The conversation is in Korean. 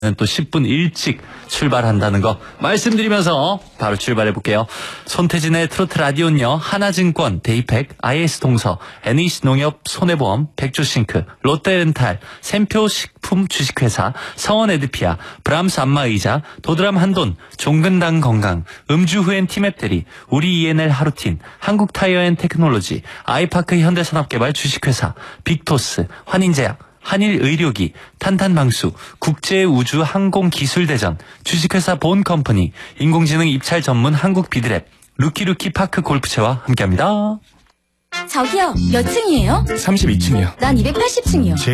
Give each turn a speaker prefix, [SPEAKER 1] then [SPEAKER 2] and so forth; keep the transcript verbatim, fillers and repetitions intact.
[SPEAKER 1] 또 십 분 일찍 출발한다는 거 말씀드리면서 바로 출발해 볼게요. 손태진의 트로트 라디오는요. 하나증권, 데이팩, 아이에스 동서, 애니스 농협 손해보험, 백조싱크, 롯데렌탈, 샘표 식품 주식회사, 성원 에드피아, 브람스 안마의자, 도드람 한돈, 종근당 건강, 음주 후엔 티맵대리, 우리 이엔엘 하루틴, 한국타이어앤테크놀로지, 아이파크 현대산업개발 주식회사, 빅토스, 환인제약, 한일의료기, 탄탄방수, 국제우주항공기술대전, 주식회사 본컴퍼니, 인공지능 입찰 전문 한국비드랩, 루키루키 파크 골프채와 함께합니다.
[SPEAKER 2] 저기요, 몇 층이에요?
[SPEAKER 3] 삼십이 층이요.
[SPEAKER 2] 난 이백팔십 층이요.